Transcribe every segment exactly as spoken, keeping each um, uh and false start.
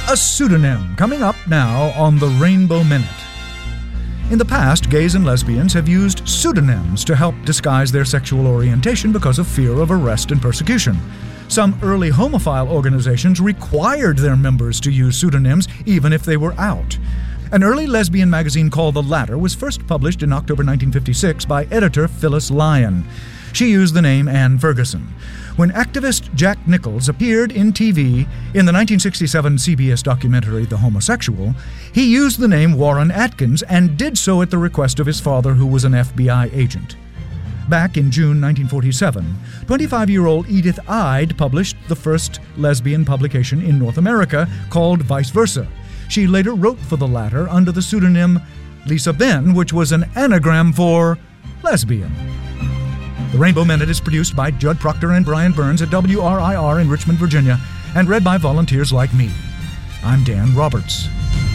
A pseudonym coming up now on the Rainbow Minute. In the past, gays and lesbians have used pseudonyms to help disguise their sexual orientation because of fear of arrest and persecution. Some early homophile organizations required their members to use pseudonyms even if they were out. An early lesbian magazine called The Ladder was first published in October nineteen fifty-six by editor Phyllis Lyon. She used the name Ann Ferguson. When activist Jack Nichols appeared in T V in the nineteen sixty-seven C B S documentary The Homosexual, he used the name Warren Atkins and did so at the request of his father, who was an F B I agent. Back in June nineteen forty-seven, twenty-five-year-old Edith Ide published the first lesbian publication in North America, called Vice Versa. She later wrote for The Ladder under the pseudonym Lisa Ben, which was an anagram for lesbian. The Rainbow Minute is produced by Judd Proctor and Brian Burns at W R I R in Richmond, Virginia, and read by volunteers like me. I'm Dan Roberts.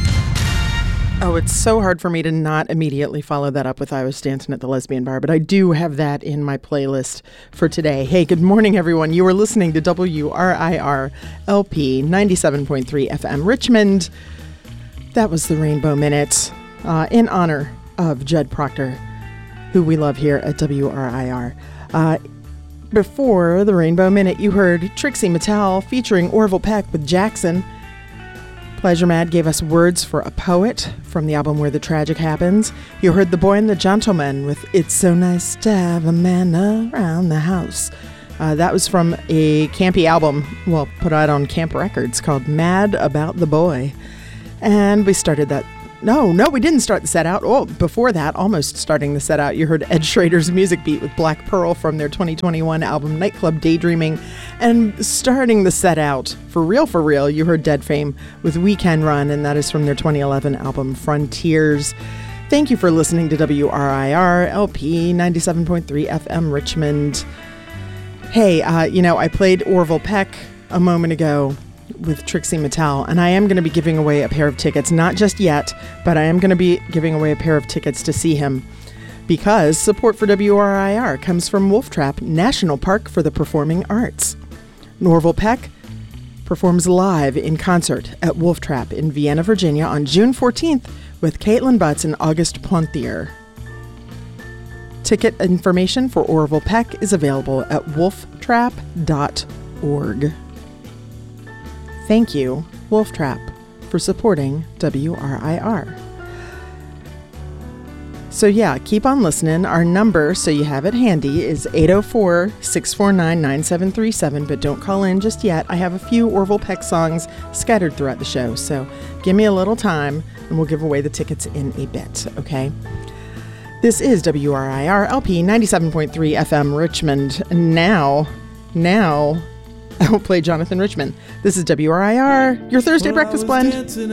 Oh, it's so hard for me to not immediately follow that up with I Was Dancing at the Lesbian Bar, but I do have that in my playlist for today. Hey, good morning, everyone. You are listening to W R I R L P ninety-seven point three F M Richmond. That was the Rainbow Minute uh, in honor of Judd Proctor, who we love here at W R I R. Uh, before the Rainbow Minute, you heard Trixie Mattel featuring Orville Peck with Jackson. Pleasure Mad gave us Words for a Poet from the album Where the Tragic Happens. You heard The Boy and the Gentleman with It's So Nice to Have a Man Around the House. Uh, that was from a campy album, well, put out on Camp Records, called Mad About the Boy. And we started that. No, no, we didn't start the set out. Oh, before that, almost starting the set out, you heard Ed Schrader's Music Beat with Black Pearl from their twenty twenty-one album Nightclub Daydreaming. And starting the set out, for real, for real, you heard Dead Fame with We Can Run, and that is from their twenty eleven album Frontiers. Thank you for listening to W R I R L P ninety-seven point three F M Richmond. Hey, uh, you know, I played Orville Peck a moment ago with Trixie Mattel, and I am going to be giving away a pair of tickets, not just yet, but I am going to be giving away a pair of tickets to see him, because support for W R I R comes from Wolf Trap National Park for the Performing Arts. Orville Peck performs live in concert at Wolf Trap in Vienna, Virginia on June fourteenth with Caitlin Butts and August Planthier. Ticket information for Orville Peck is available at wolf trap dot org. Thank you, Wolf Trap, for supporting W R I R. So yeah, keep on listening. Our number, so you have it handy, is eight oh four, six four nine, nine seven three seven, but don't call in just yet. I have a few Orville Peck songs scattered throughout the show, so give me a little time and we'll give away the tickets in a bit, okay? This is W R I R L P ninety-seven point three F M Richmond. Now, now... I will play Jonathan Richman. This is W R I R, your Thursday well, Breakfast Blend.